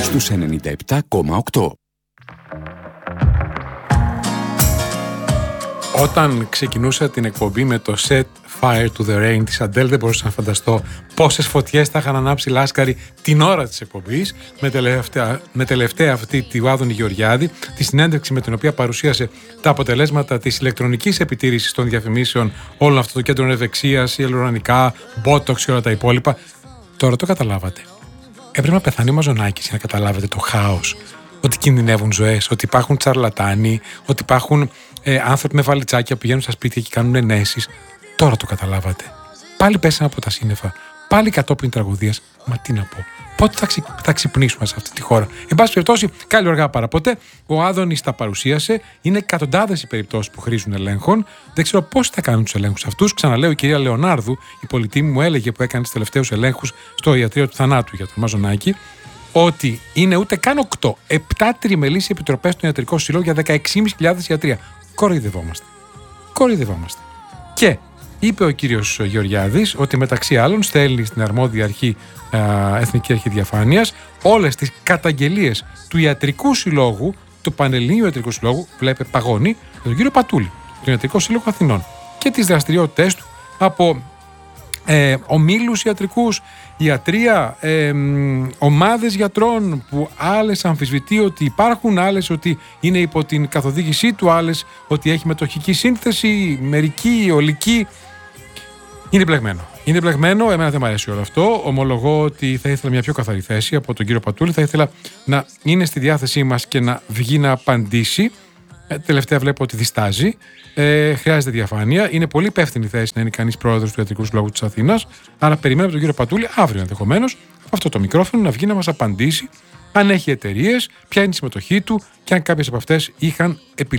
στους 97,8. Όταν ξεκινούσα την εκπομπή με το Set Fire to the Rain της Αντέλ, δεν μπορούσα να φανταστώ πόσες φωτιές θα είχαν ανάψει λάσκαροι την ώρα της εκπομπής, με τελευταία αυτή τη Άδωνη Γεωργιάδη, τη συνέντευξη με την οποία παρουσίασε τα αποτελέσματα της ηλεκτρονικής επιτήρησης των διαφημίσεων όλων αυτών των κέντρων ευεξίας, ιαλουρονικά, botox και όλα τα υπόλοιπα. Τώρα το καταλάβατε. Έπρεπε να πεθάνει ο Μαζονάκης για να καταλάβετε το χάος. Ότι κινδυνεύουν ζωές, ότι υπάρχουν τσαρλατάνοι, ότι υπάρχουν άνθρωποι με βαλιτσάκια που πηγαίνουν στα σπίτια και κάνουν ενέσεις. Τώρα το καταλάβατε. Πάλι πέσανε από τα σύννεφα. Πάλι κατόπιν τραγωδίας. Μα τι να πω. Πότε θα ξυπνήσουμε σε αυτή τη χώρα. Εν πάση περιπτώσει, καλή αργά παρά ποτέ. Ο Άδωνης τα παρουσίασε. Είναι εκατοντάδες οι περιπτώσεις που χρήζουν ελέγχων. Δεν ξέρω πώς θα κάνουν τους ελέγχους αυτούς. Ξαναλέω, η κυρία Λεωνάρδου, η πολιτήμη μου, έλεγε που έκανε τους τελευταίους ελέγχους στο ιατρείο του θανάτου για τον Μαζονάκη, ότι είναι ούτε καν 8, 7 τριμελείς επιτροπές στον Ιατρικό Σύλλογο για 16.500 ιατρία. Κοροϊδευόμαστε. Και είπε ο κύριος Γεωργιάδης ότι μεταξύ άλλων στέλνει στην αρμόδια αρχή, Εθνική Αρχή Διαφάνειας, όλες τις καταγγελίες του Ιατρικού Συλλόγου, του Πανελληνίου Ιατρικού Συλλόγου, βλέπε παγώνει, τον κύριο Πατούλη, τον Ιατρικό Σύλλογο Αθηνών, και τις δραστηριότητες του από ομίλους ιατρικούς, ιατρία, ομάδες γιατρών που άλλες αμφισβητεί ότι υπάρχουν, άλλες ότι είναι υπό την καθοδήγησή του, άλλες ότι έχει μετοχική σύνθεση, μερική, ολική. Είναι μπλεγμένο, εμένα δεν μου αρέσει όλο αυτό. Ομολογώ ότι θα ήθελα μια πιο καθαρή θέση από τον κύριο Πατούλη, θα ήθελα να είναι στη διάθεσή μας και να βγει να απαντήσει. Τελευταία βλέπω ότι διστάζει. Χρειάζεται διαφάνεια. Είναι πολύ υπεύθυνη θέση να είναι κανείς πρόεδρος του Ιατρικού Συλλόγου της Αθήνας. Άρα περιμένουμε από τον κύριο Πατούλη αύριο ενδεχομένως από αυτό το μικρόφωνο να βγει να μας απαντήσει αν έχει εταιρείες, ποια είναι η συμμετοχή του και αν κάποιες από αυτές είχαν επιλέξει